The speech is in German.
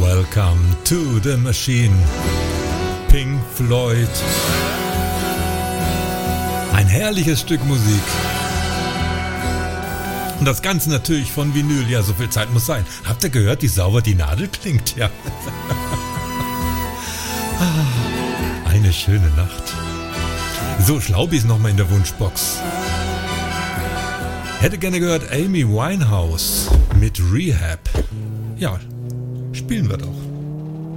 Welcome to the Machine. Pink Floyd. Ein herrliches Stück Musik. Und das Ganze natürlich von Vinyl. Ja, so viel Zeit muss sein. Habt ihr gehört, wie sauber die Nadel klingt? Ja. Eine schöne Nacht. So, Schlaubis nochmal in der Wunschbox. Hätte gerne gehört Amy Winehouse mit Rehab. Ja, spielen wir doch.